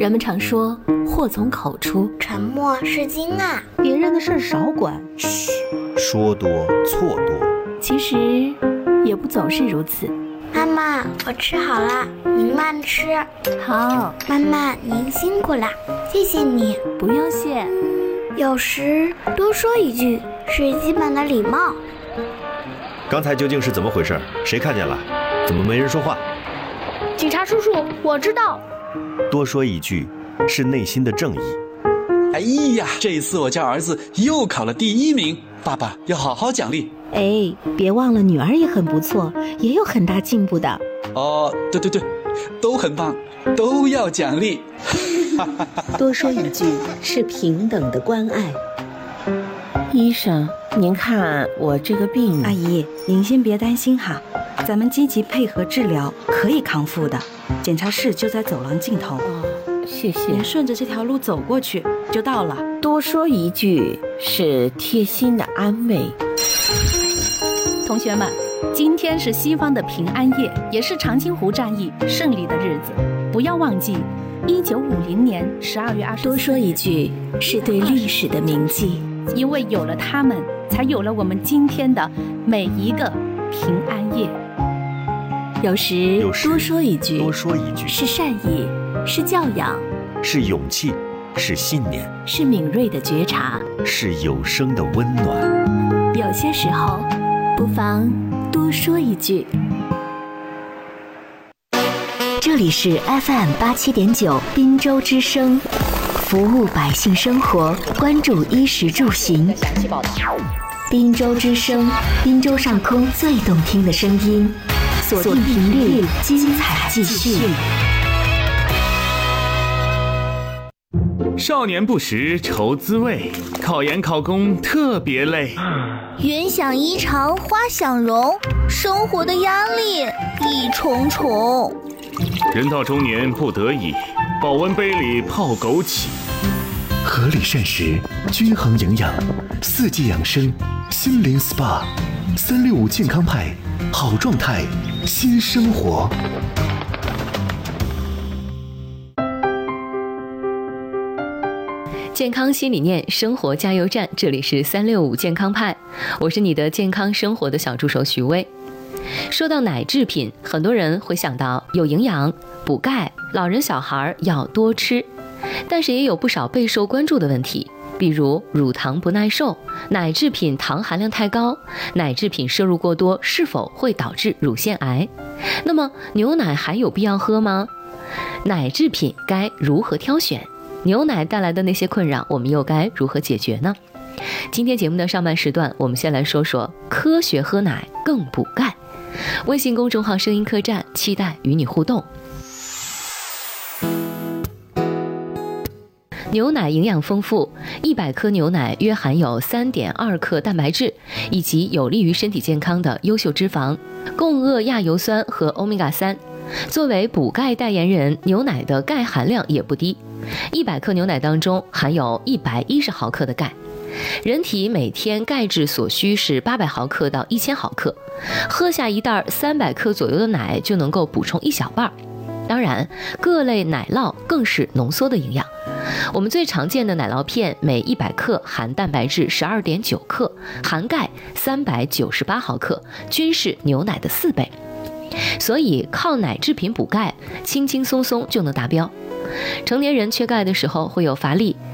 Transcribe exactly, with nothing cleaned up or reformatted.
人们常说祸从口出， 沉默是金啊， 别人的事少管。 嘘，说多错多。 其实也不总是如此。 妈妈，我吃好了，您慢吃。 好， 妈妈您辛苦了，谢谢你。 不用谢。 有时多说一句是基本的礼貌。 刚才究竟是怎么回事？谁看见了？怎么没人说话？ 警察叔叔，我知道。 多说一句是内心的正义。 哎呀，这一次我家儿子又考了第一名，爸爸要好好奖励。 哎，别忘了女儿也很不错，也有很大进步的。 哦，对对对，都很棒，都要奖励。 多说一句是平等的关爱。 医生，您看我这个病…… 阿姨，您先别担心哈，咱们积极配合治疗，可以康复的。检查室就在走廊尽头。 哦，谢谢。 您顺着这条路走过去就到了。 多说一句是贴心的安慰。 同学们，今天是西方的平安夜，也是长津湖战役胜利的日子。不要忘记，一九五零年十二月二十四日。 多说一句是对历史的铭记， 因为有了他们，才有了我们今天的每一个平安夜。 有时多说一句， 多说一句是善意，是教养， 是勇气，是信念， 是敏锐的觉察， 是有声的温暖。 有些时候，不妨多说一句。这里是 F M 八七点九滨州之声，服务百姓生活，关注衣食住行。滨州之声，滨州上空最动听的声音。锁定频率，精彩继续。 少年不识愁滋味，考研考公特别累。 云想衣裳花想容，生活的压力一重重。 人到中年不得已，保温杯里泡枸杞。 合理膳食，均衡营养，四季养生，心灵 S P A， 三六五健康派，好状态，新生活。 健康新理念，生活加油站，这里是三六五健康派，我是你的健康生活的小助手徐薇。说到奶制品，很多人会想到有营养、补钙，老人小孩要多吃，但是也有不少备受关注的问题，比如乳糖不耐受、奶制品糖含量太高、奶制品摄入过多是否会导致乳腺癌？那么牛奶还有必要喝吗？奶制品该如何挑选？牛奶带来的那些困扰，我们又该如何解决呢？今天节目的上半时段，我们先来说说科学喝奶更补钙。微信公众号声音客栈，期待与你互动。牛奶营养丰富，一百克牛奶约含有 三点二 克蛋白质，以及有利于身体健康的优秀脂肪、共轭亚油酸和欧米伽三。作为补钙代言人，牛奶的钙含量也不低，一百克牛奶当中含有一百一十毫克的钙。人体每天钙质所需是八百毫克到一千毫克，喝下一袋三百克左右的奶就能够补充一小半。当然，各类奶酪更是浓缩的营养。我们最常见的奶酪片每一百克含蛋白质 十二点九 克，含钙三百九十八毫克，均是牛奶的四倍。所以靠奶制品补钙，轻轻松松就能达标。成年人缺钙的时候会有乏力、